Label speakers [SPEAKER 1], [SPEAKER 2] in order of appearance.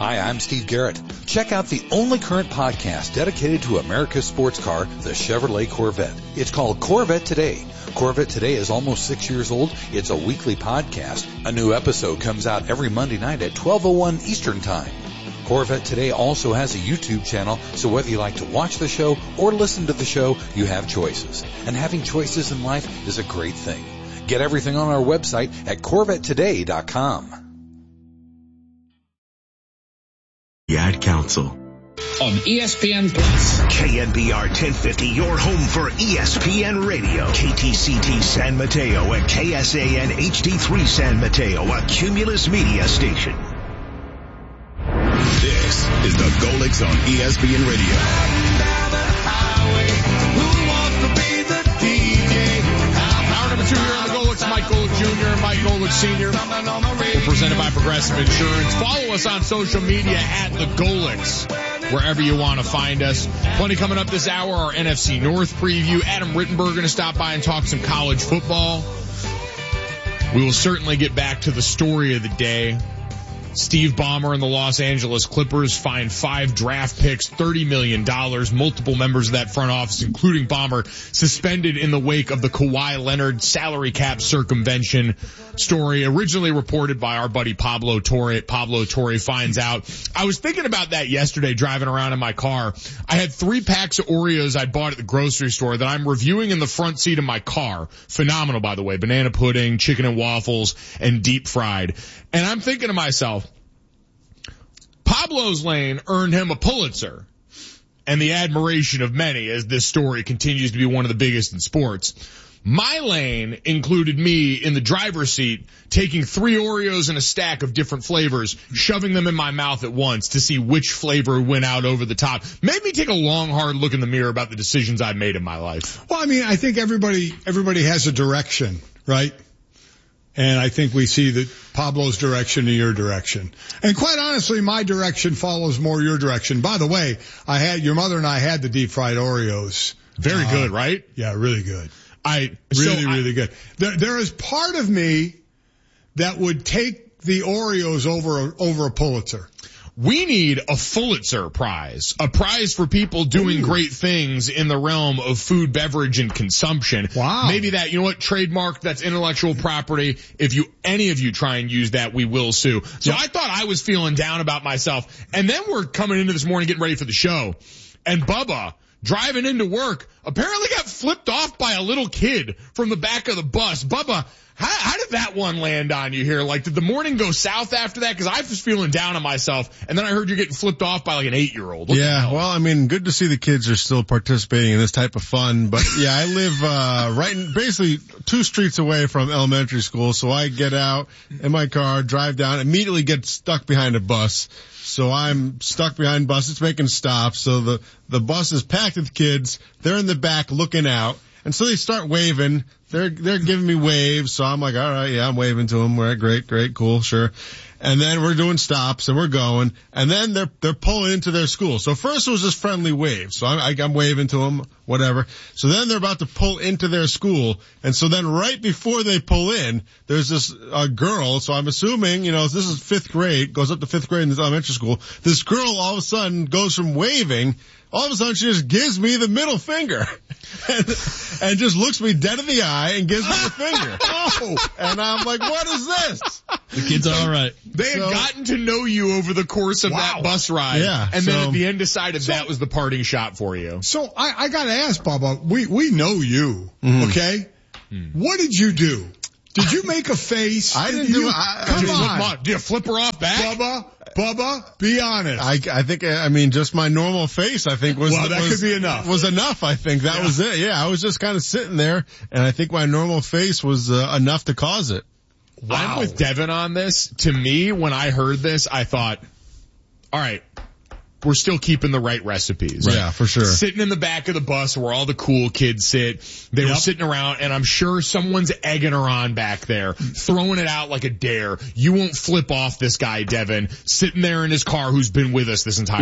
[SPEAKER 1] Hi, I'm Steve Garrett. Check out the only current podcast dedicated to America's sports car, the Chevrolet Corvette. It's called Corvette Today. Corvette Today is almost 6 years old. It's a weekly podcast. A new episode comes out every Monday night at 12:01 Eastern Time. Corvette Today also has a YouTube channel, so whether you like to watch the show or listen to the show, you have choices. And having choices in life is a great thing. Get everything on our website at CorvetteToday.com.
[SPEAKER 2] The Ad Council
[SPEAKER 3] on ESPN Plus.
[SPEAKER 2] KNBR 1050, your home for ESPN Radio. KTCT San Mateo and KSAN HD3 San Mateo, a Cumulus Media station.
[SPEAKER 4] This is the Golix on ESPN Radio.
[SPEAKER 5] Hour number 2 here on the Golix. Mike Golick Jr. and Mike Golick Sr. We're presented by Progressive Insurance. Follow us on social media at the Golix, wherever you want to find us. Plenty coming up this hour. Our NFC North preview. Adam Rittenberg going to stop by and talk some college football. We will certainly get back to the story of the day. Steve Ballmer and the Los Angeles Clippers fined 5 draft picks, $30 million. Multiple members of that front office, including Ballmer, suspended in the wake of the Kawhi Leonard salary cap circumvention story, originally reported by our buddy Pablo Torre. Pablo Torre finds out. I was thinking about that yesterday driving around in my car. I had 3 packs of Oreos I bought at the grocery store that I'm reviewing in the front seat of my car. Phenomenal, by the way. Banana pudding, chicken and waffles, and deep fried. And I'm thinking to myself, Pablo's lane earned him a Pulitzer and the admiration of many as this story continues to be one of the biggest in sports. My lane included me in the driver's seat taking 3 Oreos and a stack of different flavors, shoving them in my mouth at once to see which flavor went out over the top. Made me take a long, hard look in the mirror about the decisions I've made in my life.
[SPEAKER 6] Well, I mean, I think everybody has a direction, right? And I think we see that Pablo's direction and your direction. And quite honestly, my direction follows more your direction. By the way, your mother and I had the deep fried Oreos.
[SPEAKER 5] Very good, right?
[SPEAKER 6] Yeah, really good.
[SPEAKER 5] Really
[SPEAKER 6] good. There is part of me that would take the Oreos over a Pulitzer.
[SPEAKER 5] We need a Pulitzer Prize, a prize for people doing great things in the realm of food, beverage, and consumption.
[SPEAKER 6] Wow.
[SPEAKER 5] Maybe that, trademark, that's intellectual property. If any of you try and use that, we will sue. So I thought I was feeling down about myself. And then we're coming into this morning getting ready for the show. And Bubba, driving into work, apparently got flipped off by a little kid from the back of the bus. Bubba, how did that one land on you here? Like, did the morning go south after that? Because I was feeling down on myself, and then I heard you're getting flipped off by like an 8-year-old.
[SPEAKER 7] Yeah, well, I mean, good to see the kids are still participating in this type of fun. But yeah, I live basically 2 streets away from elementary school, so I get out in my car, drive down, immediately get stuck behind a bus. So I'm stuck behind bus. It's making stops. So the bus is packed with kids. They're in the back looking out. And so they start waving. They're giving me waves. So I'm like, all right, yeah, I'm waving to them. We're great, cool, sure. And then we're doing stops and we're going. And then they're pulling into their school. So first it was just friendly waves. So I'm waving to them, whatever. So then they're about to pull into their school. And so then right before they pull in, there's this girl. So I'm assuming, this is 5th grade, goes up to 5th grade in this elementary school. This girl all of a sudden goes from waving, all of a sudden she just gives me the middle finger and just looks me dead in the eye and gives me the finger. And I'm like, what is this?
[SPEAKER 8] The kid's all right.
[SPEAKER 5] They had gotten to know you over the course of that bus ride.
[SPEAKER 6] Yeah.
[SPEAKER 5] And then at the end decided that was the parting shot for you.
[SPEAKER 6] So I gotta ask, Bubba, we know you, okay? What did you do? Did you make a face?
[SPEAKER 7] I didn't do it.
[SPEAKER 6] Come on.
[SPEAKER 5] Did you flip her off back?
[SPEAKER 6] Bubba, be honest.
[SPEAKER 7] I think, just my normal face, I think
[SPEAKER 6] could be enough.
[SPEAKER 7] Was enough, I think. That was it. Yeah, I was just kind of sitting there, and I think my normal face was enough to cause it.
[SPEAKER 5] Wow. I'm with Devin on this. To me, when I heard this, I thought, all right, we're still keeping the right recipes.
[SPEAKER 7] Right? Yeah, for sure.
[SPEAKER 5] Sitting in the back of the bus where all the cool kids sit. They were sitting around, and I'm sure someone's egging her on back there, throwing it out like a dare. You won't flip off this guy, Devin, sitting there in his car who's been with us this entire